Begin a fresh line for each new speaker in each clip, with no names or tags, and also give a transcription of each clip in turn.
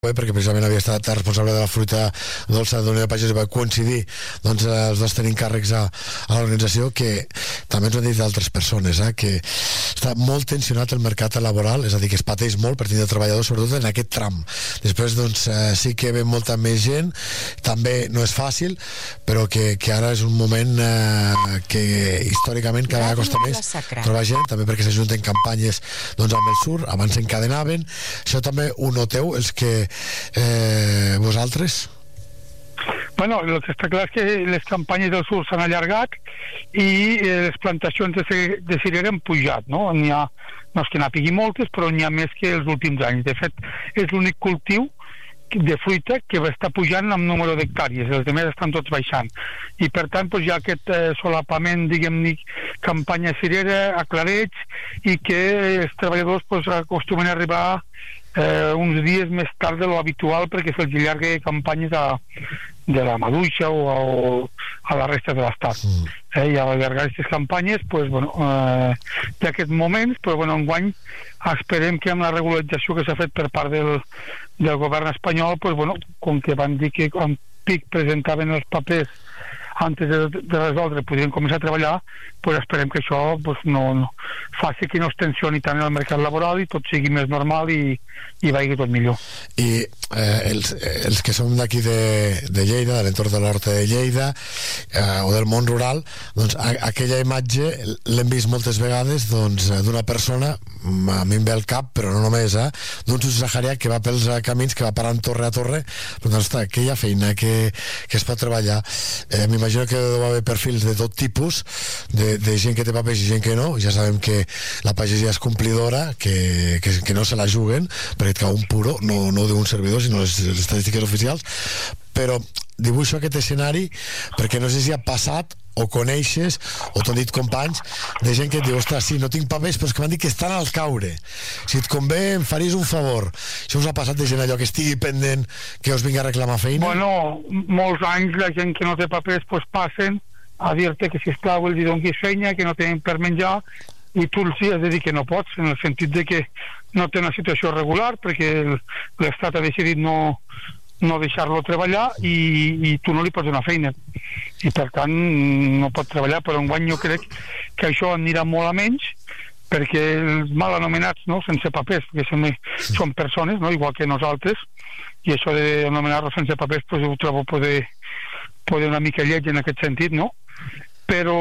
perquè precisament havia estat responsable de la fruita dolça d'Unió de Pagesos i va coincidir doncs, els dos tenint càrrecs a l'organització, que també ens ho han dit d'altres persones, que està molt tensionat el mercat laboral, és a dir, que es pateix molt per tenir treballadors, sobretot en aquest tram. Després doncs, sí que ve molta més gent, també no és fàcil, però que ara és un moment que històricament cada vegada costa més trobar gent, també perquè s'ajunten campanyes doncs, amb el Sur, abans s'encadenaven. Això també ho noteu, els que vosaltres?
Bueno, el que està clar és que les campanyes del Sur s'han allargat i les plantacions de cirera han pujat, no? No és que n'hi hagi moltes, però n'hi ha més que els últims anys. De fet, és l'únic cultiu de fruita que està pujant amb número d'hectàrees, els altres estan tots baixant, i per tant doncs, hi ha aquest solapament, diguem-ne, campanya cirera a clareig, i que els treballadors doncs, acostumen a arribar uns dies més tard de lo habitual perquè se'ls allarga campanyes de la Maduixa o a la resta de l'estat. I a allargar aquestes campanyes pues, bueno, hi ha aquests moments, però bueno, enguany esperem que amb la regularització que s'ha fet per part del govern espanyol, pues, bueno, com que van dir que quan PIC presentaven els papers antes de resoldre podrien començar a treballar, pues esperem que això pues, no faci que no es tensioni tant el mercat laboral i tot sigui més normal i vagi tot millor.
I els que som d'aquí de Lleida, de l'entorn de l'Horta de Lleida o del món rural, doncs aquella imatge l'hem vist moltes vegades doncs, d'una persona, a mi em ve al cap, però no només, d'un subsaharià que va pels camins, que va parant torre a torre, però doncs, aquella feina que es pot treballar, m'imagino que deu haver perfils de tot tipus, de gent que té papers i gent que no. Ja sabem que la pagesia és complidora, que no se la juguen, perquè et cau un puro, no d'un servidor, sinó les estadístiques oficials, però dibuixo aquest escenari perquè no sé si ha passat o coneixes, o t'han dit companys de gent que et diu, ostres, sí, no tinc papers però és que m'han dit que estan al caure, si et convé em faries un favor. Això us ha passat de gent allò que estigui pendent que us vingui a reclamar feina?
Bueno, molts anys la gent que no té papers pues passen a dir-te que sisplau els donguis feina, que no tenen per menjar, i tu els has de dir que no pots, en el sentit de que no té una situació regular perquè l'Estat ha decidit no deixar-lo treballar i tu no li pots donar feina i per tant no pot treballar. Però enguany jo crec que això anirà molt a menys perquè els mal anomenats, no, sense papers, perquè són persones, no, igual que nosaltres, i això d'anomenar-los sense papers pues, ho trobo poder una mica lleig en aquest sentit, no? Però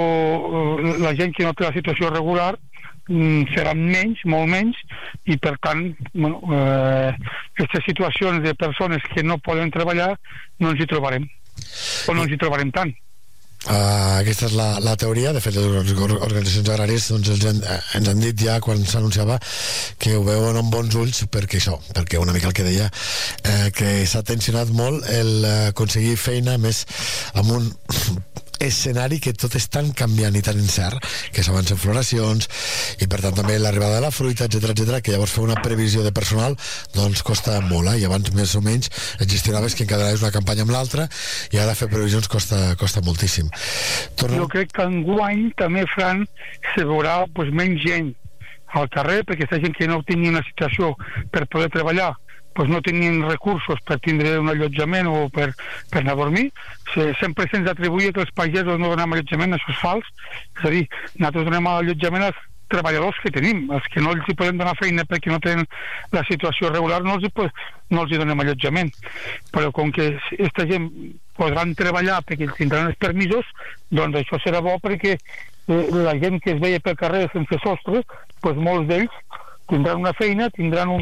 la gent que no té la situació regular seran menys, molt menys, i per tant bueno, aquestes situacions de persones que no poden treballar no ens hi trobarem, o no ens hi trobarem tant.
Aquesta és la teoria. De fet, les organitzacions agràries doncs, ens han dit ja quan s'anunciava que ho veuen amb bons ulls perquè una mica el que deia que s'ha tensionat molt el aconseguir feina més amb un escenari que tot és tan canviant i tan incert que s'avancen floracions i per tant també l'arribada de la fruita, etc, que llavors fer una previsió de personal doncs costa molt, i abans més o menys et gestionaves que encadenaves una campanya amb l'altra i ara fer previsions costa moltíssim.
Jo crec que enguany també, Fran, se veurà pues, menys gent al carrer perquè aquesta gent que no tenia una situació per poder treballar pues no tenien recursos per tindre un allotjament o per anar a dormir. Sempre se'ns atribuïa que els pagesos no donem allotjament, això és fals. És a dir, nosaltres donem allotjament als treballadors que tenim, els que no els hi podem donar feina perquè no tenen la situació regular, no els hi donem allotjament. Però com que aquesta gent podran treballar perquè tindran els permisos, doncs això serà bo perquè la gent que es veia pel carrer sense sostre, doncs molts d'ells tindran una feina, tindran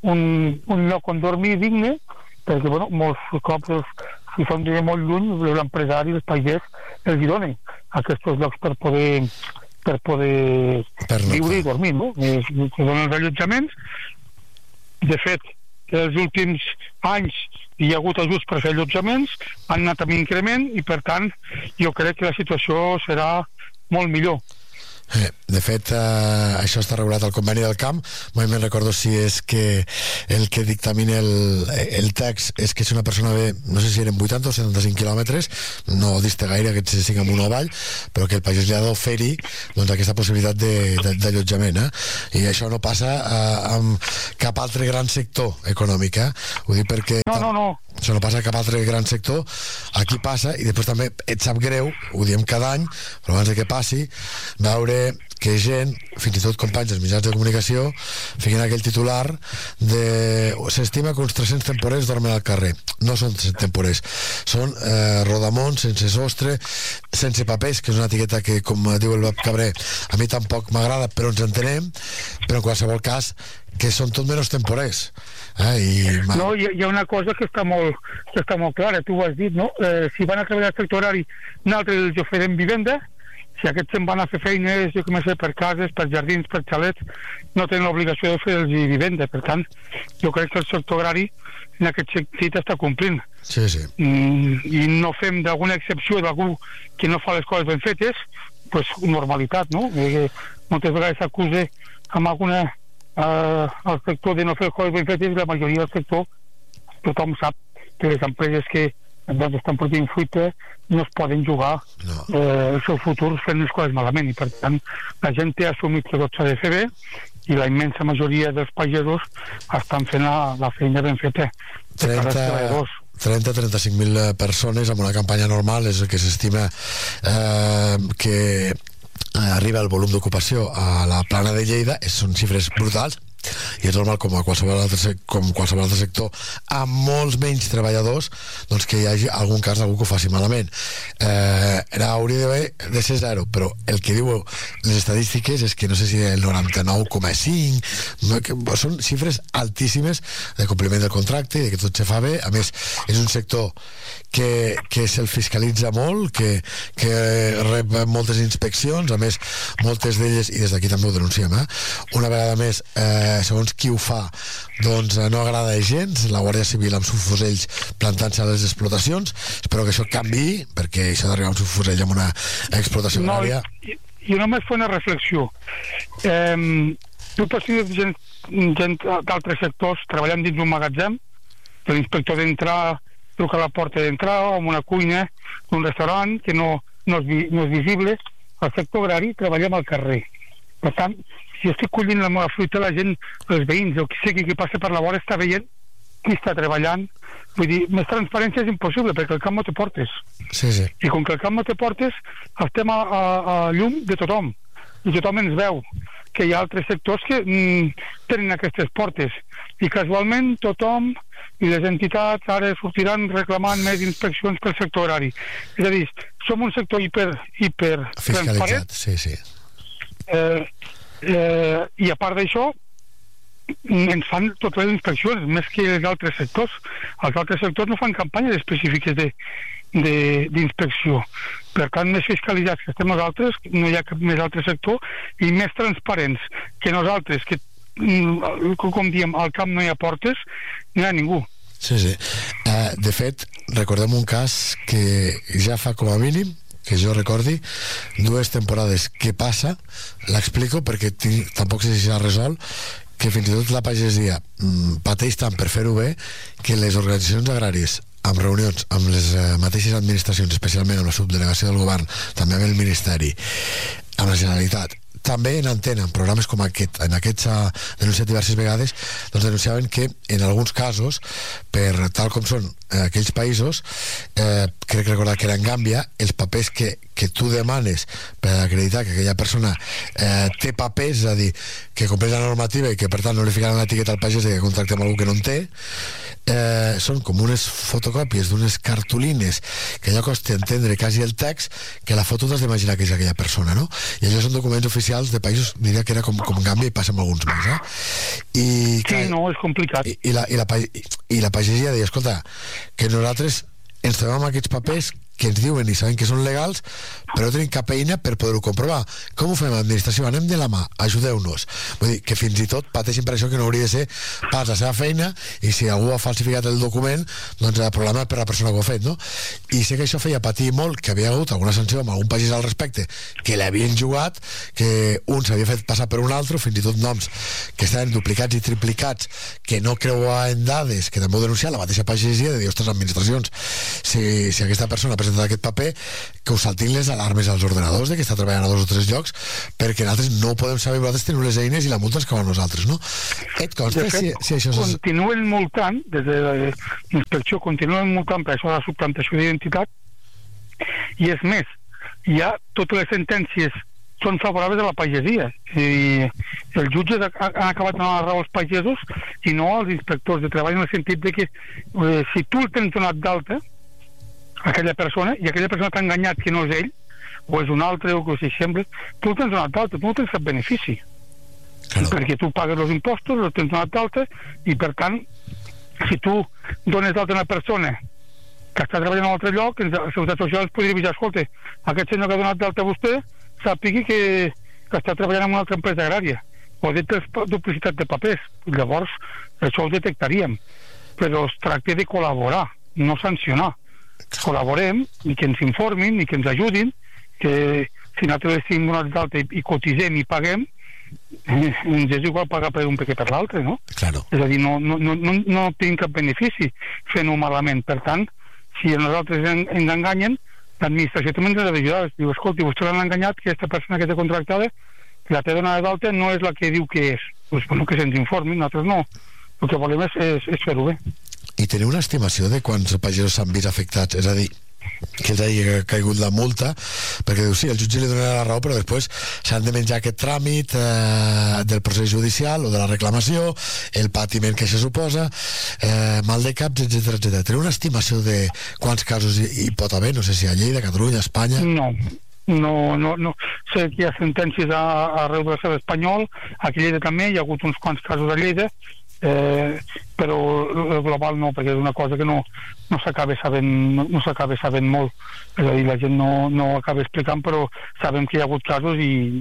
un lloc on dormir digne, perquè bueno, molts cops si són de molt lluny l'empresari, el pagès els hi donen aquests llocs per poder viure i dormir, no? Es donen els allotjaments. De fet, els últims anys hi ha hagut ajuts per fer allotjaments, han anat amb increment i per tant jo crec que la situació serà molt millor.
De fet, això està regulat al conveni del camp. Mai me'n recordo si és que el que dictamina el text és que si una persona ve, no sé si eren 80 o 75 quilòmetres, no dista gaire que se siga amunt o avall, però que el pagès li ha d'oferir doncs, aquesta possibilitat d'allotjament, i això no passa amb cap altre gran sector econòmic, ho dic perquè
No.
això no passa a cap altre gran sector. Aquí passa, i després també et sap greu, ho diem cada any, però abans de que passi, veure que gent, fins i tot companys dels mitjans de comunicació, fiquen aquell titular de s'estima que uns 300 temporers dormen al carrer. No són 300 temporers, són rodamons sense sostre, sense papers, que és una etiqueta que, com diu el Bob Cabré, a mi tampoc m'agrada, però ens entenem, però en qualsevol cas que són tot menys temporers.
No, hi ha una cosa que està molt clara, tu ho has dit, no? Si van a treballar al sector horari, nosaltres els oferim vivenda. Si aquests se'n van a fer feines, jo que sé, per cases, per jardins, per xalets, no tenen l'obligació de fer-los vivenda. Per tant, jo crec que el sector agrari en aquest sentit està complint.
Sí.
I no fem d'alguna excepció d'algú que no fa les coses ben fetes, pues normalitat, no? Moltes vegades s'acusa amb alguna al sector de no fer les coses ben fetes, i la majoria del sector tothom sap que les empreses que doncs estan produint fruita no es poden jugar el seu futur fent les coses malament, i per tant la gent té assumit que tot s'ha de fer bé, i la immensa majoria dels pagesos estan fent la feina ben feta.
30-35.000 persones amb una campanya normal és el que s'estima que arriba el volum d'ocupació a la plana de Lleida. Són xifres brutals, i és normal, com qualsevol altre sector, amb molts menys treballadors, doncs que hi hagi algun cas d'algú que ho faci malament. Hauria de ser zero, però el que diu les estadístiques és que no sé si el 99,5, són xifres altíssimes de compliment del contracte i que tot se fa bé. A més, és un sector que se'l fiscalitza molt, que rep moltes inspeccions, a més moltes d'elles, i des d'aquí també ho denunciem, una vegada més, segons qui ho fa, doncs no agrada gens. La Guàrdia Civil amb subfusells plantant-se a les explotacions. Espero que això canviï, perquè això d'arribar amb subfusell amb una explotació agrària...
Jo només fer una reflexió. Tu pots tenir gent d'altres sectors treballant dins un magatzem, l'inspector d'entrar truca a la porta d'entrar, o en una cuina d'un restaurant que no és visible. El sector agrari treballem al carrer. Per tant, si estic collint la meva fruita, la gent, els veïns, o qui sigui que passa per la vora, està veient qui està treballant. Vull dir, més transparència és impossible, perquè el camp no té portes.
Sí.
I com que el camp no té portes, estem a llum de tothom, i tothom ens veu que hi ha altres sectors que tenen aquestes portes, i casualment tothom i les entitats ara sortiran reclamant més inspeccions pel sector horari. És a dir, som un sector hiper transparent.
Sí.
I a part d'això ens fan totes les inspeccions més que els altres sectors. Els altres sectors no fan campanyes específiques d'inspecció. Per tant, més fiscalitzats que estem nosaltres, no hi ha cap més altre sector, i més transparents que nosaltres, que com diem, al camp no hi ha portes, no hi ha ningú.
Sí. De fet, recordem un cas que ja fa com a mínim, que jo recordi, 2 temporades que passa, l'explico perquè tampoc sé si s'ha resolt, que fins i tot la pagesia pateix tant per fer-ho bé que les organitzacions agràries, amb reunions amb les mateixes administracions, especialment amb la subdelegació del govern, també amb el Ministeri, amb la Generalitat, també en antena, en programes com aquest, en aquests s'ha denunciat diverses vegades, doncs denunciaven que en alguns casos, per tal com són aquells països, crec recordar que era en Gàmbia, els papers que tu demanes per acreditar que aquella persona té papers, és a dir, que compleix la normativa i que per tant no li ficaran l'etiqueta al pagès que contracta amb algú que no en té, són com unes fotocòpies d'unes cartolines que allò costa entendre quasi el text, que la foto t'has d'imaginar que és aquella persona, no? I allò són documents oficials de països, diria que era com Gàmbia, i passa amb alguns més, I, clar,
sí, no, és complicat.
I la pagesia deia, escolta, que nosaltres ens trobem amb aquests papers que ens diuen i sabem que són legals, però no tenim cap eina per poder-ho comprovar. Com ho fem, administració? Anem de la mà, ajudeu-nos. Vull dir, que fins i tot pateixin per això, que no hauria de ser pas la seva feina, i si algú ha falsificat el document, doncs el problema és per la persona que ho ha fet, no? I sé que això feia patir molt, que havia hagut alguna sanció amb algun pagès al respecte, que l'havien jugat, que un s'havia fet passar per un altre, fins i tot noms que estaven duplicats i triplicats, que no creuaven dades, que també ho denunciava la mateixa pagesia, de dir, ostres, administracions, si aquesta persona ha presentat aquest paper, que us saltin les alarmes als ordenadors de que està treballant a 2 o 3 llocs, perquè nosaltres no ho podem saber, nosaltres tenim les eines i la multa es cau a nosaltres, no? Et consta si això
continuen multant, des de la inspecció continuen multant per això de la suplantació d'identitat, i és més, ja totes les sentències són favorables a la pagesia, i els jutges han acabat donant la raó als pagesos i no als inspectors de treball, en el sentit de que si tu el tens donat d'alta aquella persona, i aquella persona t'ha enganyat que no és ell, o és un altre, o que s'hi sembla, tu el tens donat d'alta, tu no tens cap benefici. Claro. Perquè tu pagues els impostos, el tens donat d'alta, i per tant, si tu dones d'alta a una persona que està treballant a un altre lloc, la Seguretat Social ens podria avisar, escolta, aquest senyor que ha donat d'alta a vostè, sàpigui que està treballant en una altra empresa agrària, o ha dit duplicitat de papers. Llavors, això ho detectaríem. Però es tracta de col·laborar, no sancionar. Col·laborem, i que ens informin, i que ens ajudin, que si nosaltres estem donats d'alta i cotitzem i paguem, ens és igual pagar per un perquè per l'altre, no?
Claro.
És a dir, no tenim cap benefici fent-ho malament. Per tant, si a nosaltres ens enganyen, l'administració també ens ha d'ajudar. Diu, escolti, vostè l'han enganyat, que aquesta persona que té contractada, la té donada d'alta, no és la que diu que és. Doncs, bueno, que se'ns informin, nosaltres no. El que volem és fer-ho bé.
I teniu una estimació de quants pagesos s'han vist afectats? És a dir, que els hagi caigut la multa, perquè diu, sí, el jutge li donarà la raó, però després s'han de menjar aquest tràmit del procés judicial o de la reclamació, el patiment que això suposa, mal de caps, etc etc. Teniu una estimació de quants casos hi pot haver? No sé si a Lleida, Catalunya, Espanya...
No. Sé que hi ha sentències arreu de l'estat espanyol, a Lleida també, hi ha hagut uns quants casos a Lleida, però el global no, perquè és una cosa que no s'acaba sabent molt. És a dir, la gent no acaba explicant, però sabem que hi ha hagut casos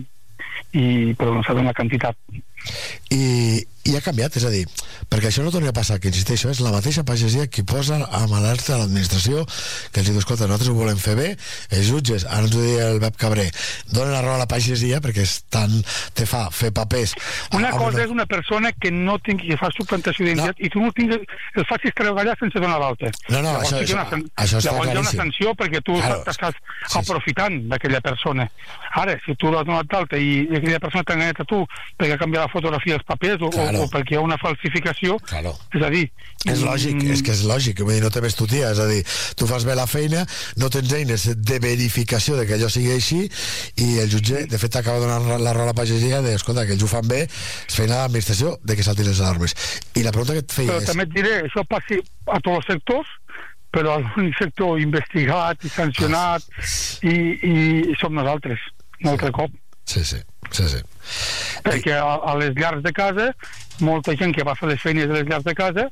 però no sabem la quantitat.
I ha canviat, és a dir, perquè això no torni a passar, que insisteixo, és la mateixa pagesia qui posa amb alerta a l'administració, que els diu, escolta, nosaltres ho volem fer bé, els jutges, ara ens ho deia el Pep Cabré, donen la raó a la pagesia perquè te fa fer papers.
Una cosa és una persona que no tingui, que fa suplantació d'identitat, i tu no el facis treballar sense donar l'alta.
No, això està claríssim.
Llavors hi ha una sanció perquè tu estàs aprofitant d'aquella persona. Ara, si tu l'has donat d'alta i aquella persona t'ha enganyat a tu perquè ha canviat la fotografia dels papers o perquè hi ha una falsificació, és a dir...
És lògic, és que és lògic, vull dir, no té més tutia, és a dir, tu fas bé la feina, no tens eines de verificació de que allò sigui així, i el jutge, de fet, acaba donant la raó a la pagesia de, escolta, que ells ho fan bé, és feina de l'administració de que saltin les alarmes. I la pregunta que et feia
és... Però també et diré, això passi a tots els sectors, però algun sector investigat i sancionat, i som nosaltres, un altre cop.
Sí.
Perquè a les llars de casa, molta gent que va fer les feines de les llars de casa,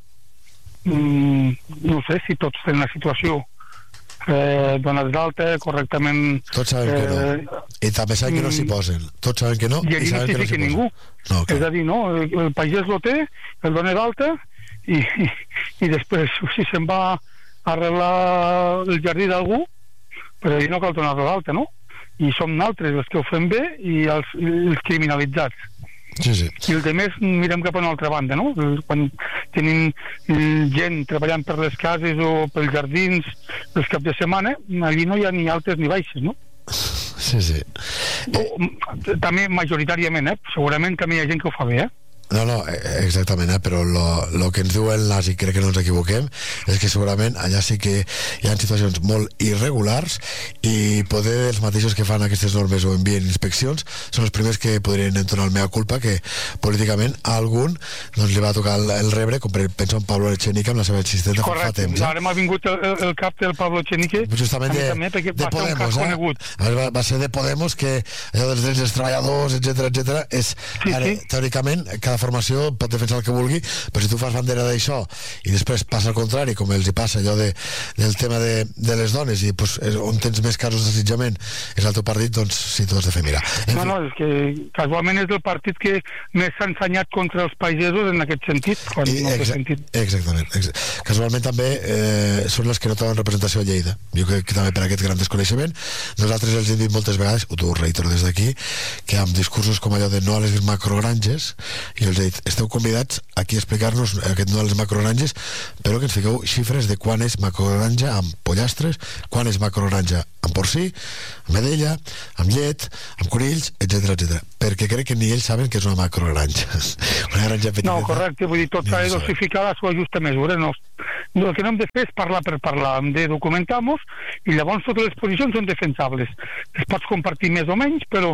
no sé si tots tenen la situació donats d'alta correctament.
Tots saben que no, i també saben que no s'hi posen, tots saben que no,
i allí no s'hi fica ningú. És a dir, no, el pagès lo té, el dona d'alta, i després si se'n va a arreglar el jardí d'algú, però allí no cal donar-lo d'alta, no? I som nosaltres els que ho fem bé i els criminalitzats.
Sí.
I els altres mirem cap a una altra banda, no? Quan tenim gent treballant per les cases o pels jardins els caps de setmana, allí no hi ha ni altes ni baixes, no?
Sí.
També majoritàriament, segurament també hi ha gent que ho fa bé,
No, exactament, però lo que ens diu el NAS, i crec que no ens equivoquem, és que segurament allà sí que hi ha situacions molt irregulars i poder els mateixos que fan aquestes normes o envien inspeccions són els primers que podrien entonar el mea culpa, que políticament a algun doncs, li va tocar el rebre, com penso en Pablo Echenique amb la seva assistenta fa temps.
Correcte, ara m'ha vingut el cap del Pablo Echenique
justament de Podemos, va ser de Podemos, que allò dels drets dels treballadors, etc és, teòricament, cada formació pot defensar el que vulgui, però si tu fas bandera d'això i després passa al contrari, com els hi passa allò del tema de les dones, i pues, on tens més casos d'assetjament és el teu partit, doncs sí, tu has de fer mirar.
No, és que casualment és el partit que més s'ha ensenyat contra els pagesos en aquest sentit, quan no té sentit.
Exactament. Casualment també són les que no tenen representació a Lleida. Jo crec que també per aquest gran desconeixement. Nosaltres els hem dit moltes vegades, ho reitero des d'aquí, que amb discursos com allò de no a les macrogranges, i els he dit, esteu convidats aquí a explicar-nos aquest no a les macrogranges, però que ens fiqueu xifres de quan és macrogranja amb pollastres, quan és macrogranja amb porcí, amb vedella, amb llet, amb conills, etc, perquè crec que ni ells saben que és una macrogranja. Una granja petita.
No, correcte, vull dir, tot s'ha de dosificar a la seva justa mesura. No, el que no hem de fer és parlar per parlar, hem de documentar-nos, i llavors totes les posicions són defensables. Es pots compartir més o menys, però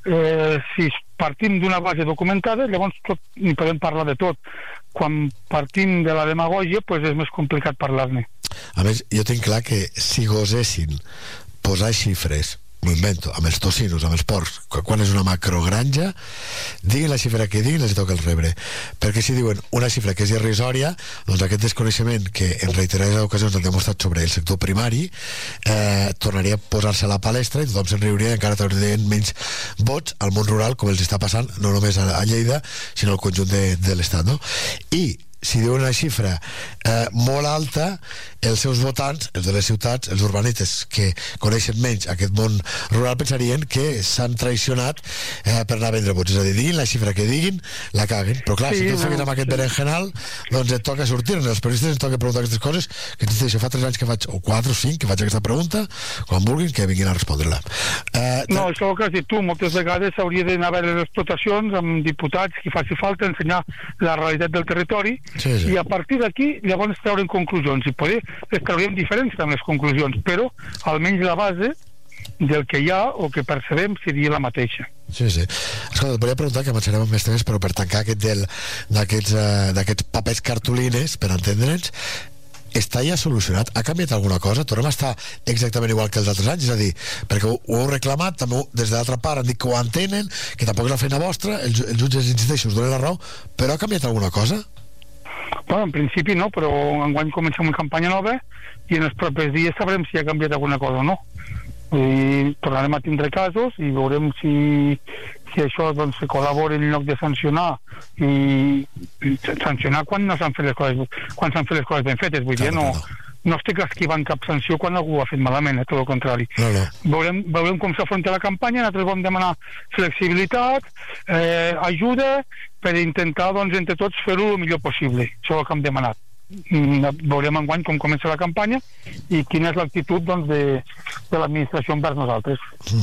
si partim d'una base documentada, llavors ni podem parlar de tot. Quan partim de la demagògia, pues és més complicat parlar-ne.
A més, jo tinc clar que si gosessin posar xifres, m'ho invento, amb els tocinos, amb els porcs, quan és una macrogranja, diguin la xifra que diguin, els toca el rebre. Perquè si diuen una xifra que és irrisòria, doncs aquest desconeixement que en reiterades ocasions han demostrat sobre el sector primari tornaria a posar-se a la palestra i tothom se'n riuria i encara tindrien menys vots al món rural, com els està passant no només a Lleida, sinó al conjunt de l'Estat, no? I si diuen una xifra molt alta, els seus votants, els de les ciutats, els urbanites que coneixen menys aquest món rural, pensarien que s'han traicionat per anar a vendre vots. És a dir, diguin la xifra que diguin, la caguen. Però clar, si tu fiques amb aquest berenjenal, doncs et toca sortir. Els periodistes ens toca preguntar aquestes coses, que insisteixo, fa 3 anys que faig, o 4 o 5, que faig aquesta pregunta, quan vulguin que vinguin a respondre-la.
No, això que has dit tu, moltes vegades hauria d'anar a veure les explotacions amb diputats, que faci falta ensenyar la realitat del territori, i a partir d'aquí llavors treure'n conclusions, i poder les trauríem diferents amb les conclusions, però almenys la base del que hi ha o que percebem seria la mateixa.
Sí. Escolta, et volia preguntar, que marxarem amb més temes, però per tancar d'aquests papers cartolines, per entendre'ns, està ja solucionat? Ha canviat alguna cosa? Tornem a estar exactament igual que els altres anys? És a dir, perquè ho heu reclamat, també des de l'altra part han dit que ho entenen, que tampoc és la feina vostra, els jutges, insisteixo, us donen la raó, però ha canviat alguna cosa?
Bueno, en principi no, però enguany comencem una campanya nova i en els propers dies sabrem si ha canviat alguna cosa o no. I tornarem a tindre casos i veurem si això doncs, se col·labora en lloc de sancionar, i sancionar quan no s'han fet les coses, quan s'han fet les coses ben fetes. Vull dir, no estic esquivant cap sanció quan algú ho ha fet malament, tot el contrari.
No.
Veurem com s'afronta la campanya. Nosaltres vam demanar flexibilitat, ajuda, per intentar, doncs, entre tots fer-ho el millor possible. Això és el que hem demanat. Veurem enguany com comença la campanya i quina és l'actitud, doncs, de l'administració envers nosaltres.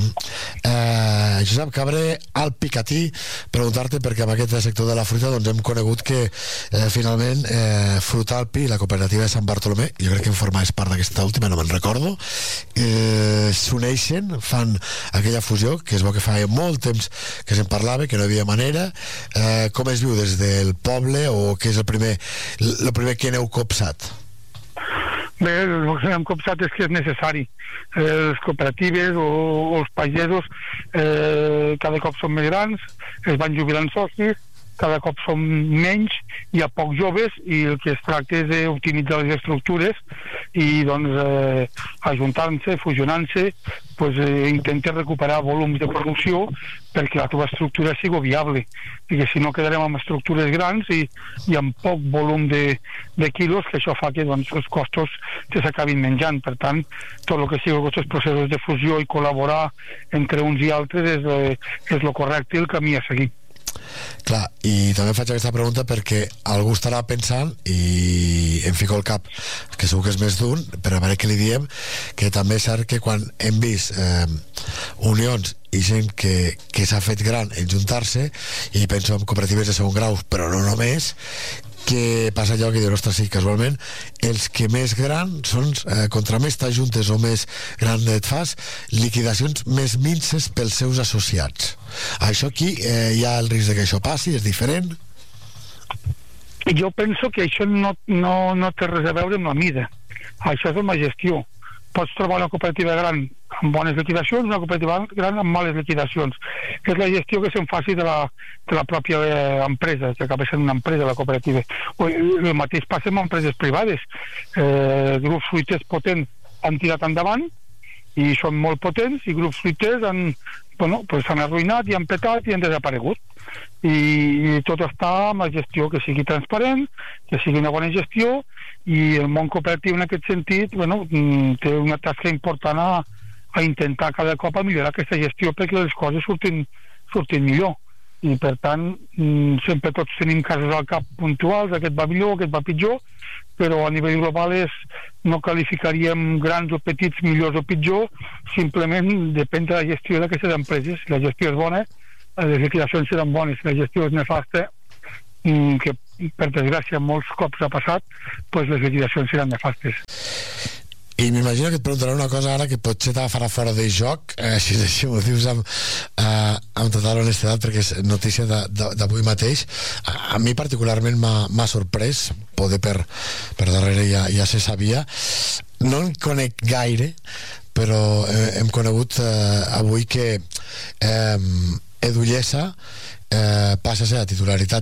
Josep Cabré, al Picatí, preguntar-te, perquè amb aquest sector de la fruita doncs hem conegut que finalment Frutalpi i la cooperativa de Sant Bartolomé, jo crec que en formaves part d'aquesta última, no me'n recordo, s'uneixen, fan aquella fusió que es veu que fa molt temps que se'n parlava, que no hi havia manera. Com es viu des del poble, o què és el primer que heu copsat?
Bé, el que hem copsat és que és necessari. Les cooperatives o els pagesos cada cop són més grans, es van jubilant socis, cada cop som menys, hi ha pocs joves, i el que es tracta és d'optimitzar les estructures i doncs ajuntant-se, fusionant-se, pues, intenta recuperar volums de producció perquè la teva estructura sigui viable, perquè si no quedarem amb estructures grans i amb poc volum de quilos, que això fa que doncs, els costos s'acabin menjant. Per tant, tot el que sigui aquests processos de fusió i col·laborar entre uns i altres és el correcte i el camí a seguir.
Clar, i també faig aquesta pregunta perquè algú estarà pensant, i em fico al cap que segur que és més d'un, però a veure què li diem, que també és cert que quan hem vist unions i gent que s'ha fet gran en juntar-se, i penso en cooperatives de segon grau, però no només, que passa allò que diu, ostres, sí, casualment els que més gran són, contra més t'ajuntes o més gran et fas, liquidacions més minces pels seus associats. Això aquí hi ha el risc de que això passi, és diferent?
Jo penso que això no té res a veure amb la mida, això és amb la gestió, Pots trobar una cooperativa gran amb bones liquidacions, una cooperativa gran amb males liquidacions. És la gestió que se'n faci de la pròpia empresa, que acaba sent una empresa, la cooperativa. El mateix passa amb empreses privades. Grups fruiters potents han tirat endavant i són molt potents, i grups fruiters s'han arruïnat i han petat i han desaparegut. I tot està amb la gestió, que sigui transparent, que sigui una bona gestió, i el món cooperatiu en aquest sentit té una tasca important a intentar cada cop a millorar aquesta gestió perquè les coses surtin millor. I per tant sempre tots tenim casos al cap puntuals, aquest va millor, aquest va pitjor, però a nivell global no qualificaríem grans o petits, millors o pitjor, simplement depèn de la gestió d'aquestes empreses. Si la gestió és bona, les liquidacions seran bones. Si la gestió és nefasta, que per desgràcia molts cops ha passat, doncs les liquidacions seran nefastes.
I m'imagino que et preguntaré una cosa ara que potser t'agafarà fora de joc, si m'ho dius amb total honestedat, perquè és notícia d'avui mateix. A mi particularment m'ha sorprès, poder per darrere ja se sabia. No en conec gaire, però hem conegut avui que Edullesa passa a ser la titularitat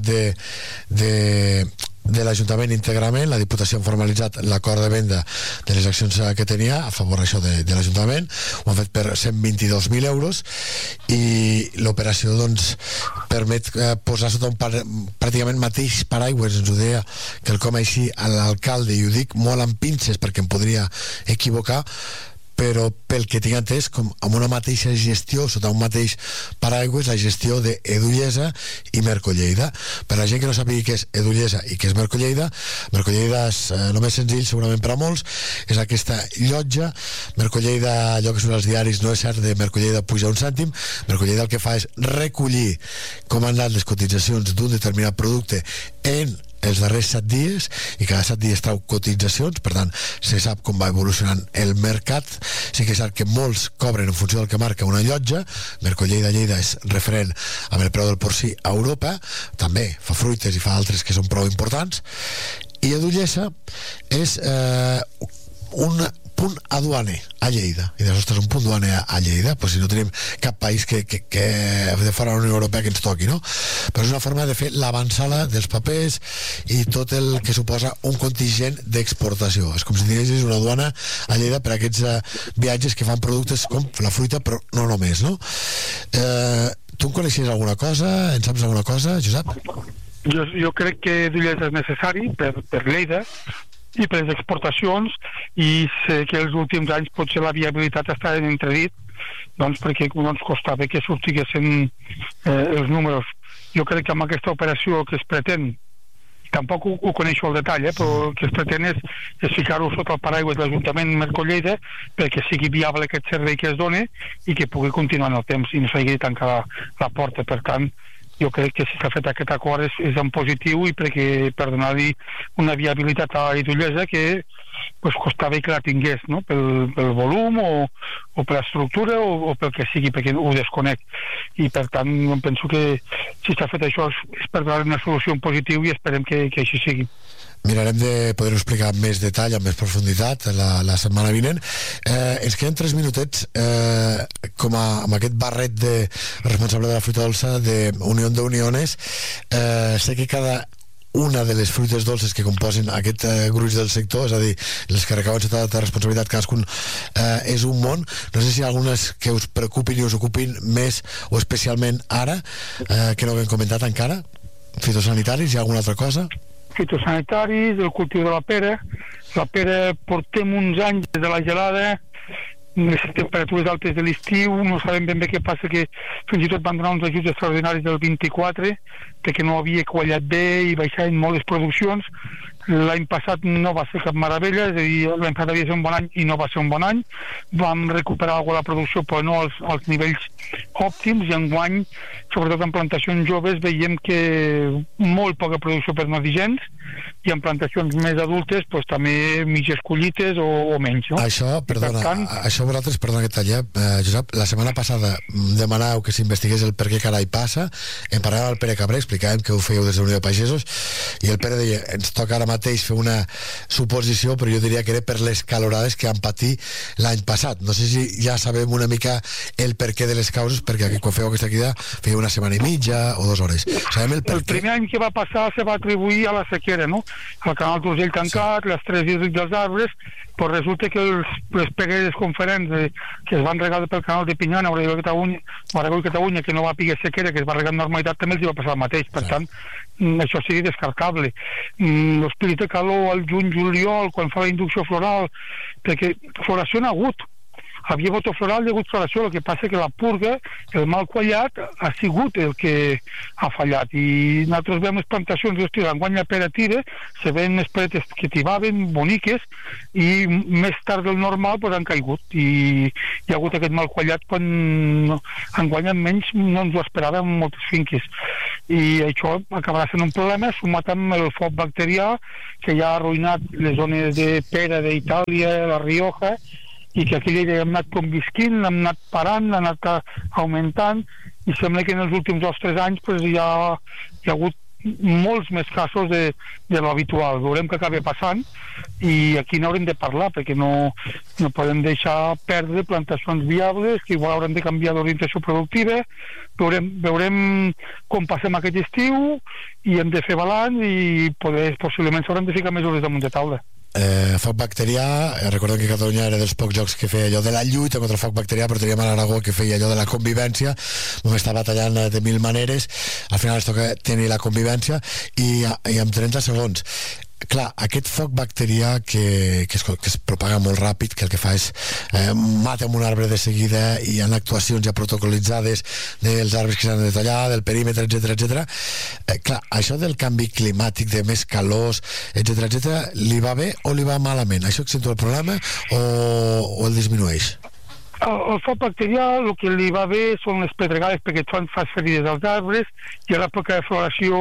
de l'Ajuntament íntegrament. La Diputació ha formalitzat l'acord de venda de les accions que tenia a favor això de l'Ajuntament. Ho han fet per 122.000 euros i l'operació permet posar sota un pràcticament mateix paraigües, ens ho deia quelcom així a l'alcalde, i ho dic molt amb pinces perquè em podria equivocar, però pel que tinc entès, com amb una mateixa gestió, sota un mateix paraigües, la gestió d'Edullesa i Merco-Lleida. Per la gent que no sàpiga què és Edullesa i què és Merco-Lleida, Merco-Lleida és el més senzill segurament per a molts, és aquesta llotja. Merco-Lleida, allò que surt als diaris, no és cert, de Merco-Lleida puja un cèntim. Merco-Lleida el que fa és recollir com han anat les cotitzacions d'un determinat producte en els darrers 7 dies, i cada 7 dies trau cotitzacions, per tant se sap com va evolucionant el mercat. Sí que és cert que molts cobren en funció del que marca una llotja. Merco-Lleida Lleida és referent amb el preu del porcí a Europa, també fa fruites i fa altres que són prou importants. I Edullesa és un punt aduaner a Lleida, i ostres, un punt aduaner a Lleida, pues si no tenim cap país que de fora de la Unió Europea que ens toqui, no? Però és una forma de fer l'avançada dels papers i tot el que suposa un contingent d'exportació. És com si tinguessis una aduana a Lleida per a aquests viatges que fan productes com la fruita, però no només, no? Tu en coneixies alguna cosa? En saps alguna cosa, Josep?
Jo crec que Edullesa és necessari per Lleida i per les exportacions, i sé que els últims anys potser la viabilitat està en entredit, perquè costava que sortiguessin els números. Jo crec que amb aquesta operació que es pretén, tampoc ho coneixo al detall, però el que es pretén és ficar-ho sota el paraigües de l'Ajuntament Merco-Lleida perquè sigui viable aquest servei que es dona i que pugui continuar en el temps i no s'hagi de tancar la porta. Per tant, jo crec que si s'ha fet aquest acord és en positiu, i per donar-li una viabilitat a Edullesa que costava que la tingués, no? pel volum o per l'estructura o pel que sigui, perquè ho desconec. I per tant em penso que si s'ha fet això és per donar una solució en positiu, i esperem que així sigui.
Mirarem de poder-ho explicar amb més detall, amb més profunditat la setmana vinent. Ens queden 3 minutets com amb aquest barret de responsable de la fruita dolça de Unión de Uniones. Sé que cada una de les fruites dolces que composen aquest gruix del sector, és a dir, les que recauen sota de responsabilitat cadascun, és un món. No sé si hi ha algunes que us preocupin i us ocupin més o especialment ara, que no ho hem comentat encara. Fitosanitaris, hi ha alguna altra cosa?
Fitosanitaris, el cultiu de la pera. La pera portem uns anys des de la gelada, les temperatures altes de l'estiu, no sabem ben bé què passa, que fins i tot van donar uns ajuts extraordinaris del 24 perquè no havia quallat bé i baixaven molt les produccions. L'any passat no va ser cap meravella, és a dir, l'any passat havia ser un bon any i no va ser un bon any. Vam recuperar alguna la producció, però no als nivells òptims, i enguany, sobretot en plantacions joves, veiem que molt poca producció per no dir gens, i en plantacions més adultes pues, també mitges collites o menys, no?
Això, perdona, això vosaltres, perdona que talla, Josep, la setmana passada demanàveu que s'investigués el per què carai passa, en parlàvem al Pere Cabré, explicàvem que ho fèieu des de la Unió de Pagesos, i el Pere deia, ens toca ara mateix fer una suposició, però jo diria que era per les calorades que han patit l'any passat. No sé si ja sabem una mica el per què de les causes, perquè aquí, quan fèieu aquesta crida feia una setmana i mitja o 2 hores. Sabem el per què?
El primer any que va passar se va atribuir a la sequera, no? El canal d'Urgell tancat, sí. Les 3 hídrics dels arbres, però resulta que les pegueres conferents que es van regar pel canal de Pinyana o Aragó i Catalunya, que no va pigar sequera, que es va regar amb normalitat, també els hi va passar el mateix. Per tant, això sigui descartable. L'espírit de calor al juny-juliol, quan fa la inducció floral, perquè floració n'ha hagut. Havia fotofloral, hi ha hagut floració, el que passa que la purga, el mal quallat, ha sigut el que ha fallat. I nosaltres veiem les plantacions, l'enguany la pera tira, se ven les peretes que tibaven, boniques, i més tard del normal pues, han caigut. I hi ha hagut aquest mal quallat quan enguany menys no ens ho esperàvem moltes finques. I això acabarà sent un problema, sumat amb el foc bacterià, que ja ha arruïnat les zones de pera d'Itàlia, la Rioja, i que aquí hem anat convisquint, hem anat parant, hem anat augmentant, i sembla que en els últims 2 o 3 anys pues, hi ha hagut molts més casos de l'habitual. Veurem què acaba passant, i aquí n'haurem de parlar, perquè no podem deixar perdre plantacions viables, que igual haurem de canviar d'orientació productiva. Veurem com passem aquest estiu, i hem de fer balanç, i possiblement s'haurem de ficar mesures damunt de taula.
Foc bacterià, recordem que Catalunya era dels pocs jocs que feia allò de la lluita contra el foc bacterià, però teníem a l'Aragó que feia allò de la convivència, només està batallant de 1000 maneres, al final es toca tenir la convivència, i en 30 segons. Clar, aquest foc bacterià que es propaga molt ràpid, que el que fa és mata un arbre de seguida, i hi ha actuacions ja protocolitzades dels arbres que s'han de tallar, del perímetre, etc. Clar, això del canvi climàtic, de més calors, etc, li va bé o li va malament? Això accentua el problema o el disminueix?
El foc bacterià el que li va bé són les pedregades, perquè fan ferides als arbres, i a l'època de floració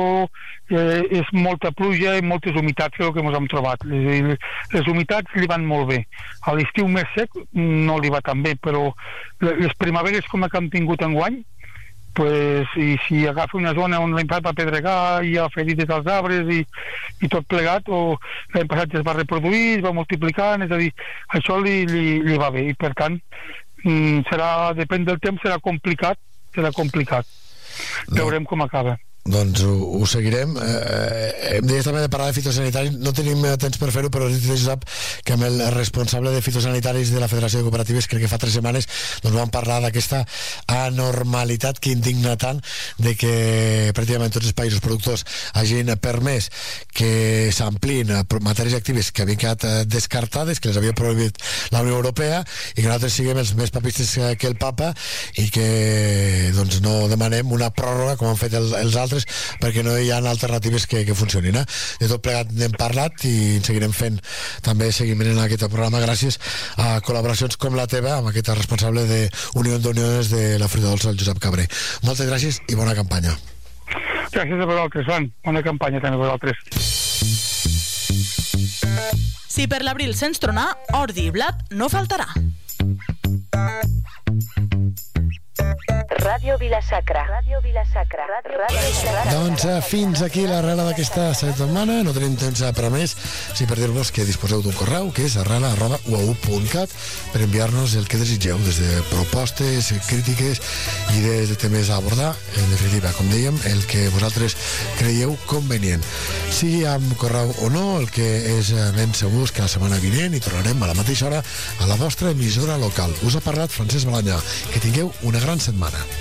és molta pluja i moltes humitats, que és el que ens hem trobat. Les humitats li van molt bé. A l'estiu més sec no li va tan bé, però les primaveres com la que hem tingut enguany, pues, i si agafa una zona on l'any passat va pedregar, hi ha ferides als arbres i tot plegat, o l'any passat es va reproduir, es va multiplicant, és a dir, això li va bé, i per tant depèn del temps, serà complicat. Veurem com acaba.
Doncs ho seguirem. Hem dit també de parlar de fitosanitaris, no tenim temps per fer-ho, però Josep, que amb el responsable de fitosanitaris de la Federació de Cooperatives, crec que fa 3 setmanes doncs vam parlar d'aquesta anormalitat que indigna tant, de que pràcticament tots els països productors hagin permès que s'ampliïn matèries actives que havien quedat descartades, que les havia prohibit la Unió Europea, i que nosaltres siguem els més papistes que el papa, i que doncs no demanem una pròrroga com han fet els altres, perquè no hi ha alternatives que funcionin. De tot plegat n'hem parlat, i seguirem fent també seguiment en aquest programa gràcies a col·laboracions com la teva amb aquest responsable de Unió d'Uniones de la Fruita Dolça, el Josep Cabré. Moltes gràcies i bona campanya.
Gràcies a vosaltres, Joan. Bona campanya també a vosaltres.
Si per l'abril sents tronar, ordi i blat no faltarà.
Ràdio Vila-sacra.
Doncs fins aquí l'arrela d'aquesta setmana. No tenim temps per a més, si per dir-vos que disposeu d'un correu, que és arrela@uau.cat, per enviar-nos el que desitgeu, des de propostes, crítiques i de temes a abordar. En definitiva, com dèiem, el que vosaltres creieu convenient. Sigui amb correu o no, el que és ben segur és que la setmana vinent hi tornarem a la mateixa hora a la vostra emissora local. Us ha parlat Francesc Balanyà. Que tingueu una gran setmana.